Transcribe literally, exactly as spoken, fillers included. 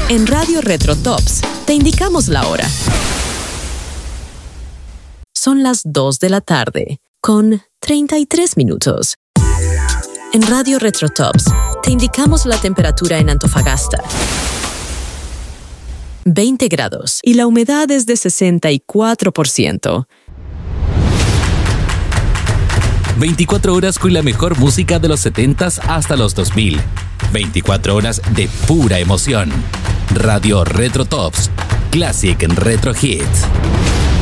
En Radio Retro Tops te indicamos la hora. Son las dos de la tarde, con treinta y tres minutos. En Radio Retro Tops te indicamos la temperatura en Antofagasta. veinte grados y la humedad es de sesenta y cuatro por ciento. veinticuatro horas con la mejor música de los setentas hasta los dos mil. veinticuatro horas de pura emoción. Radio Retro Tops. Classic Retro Hits.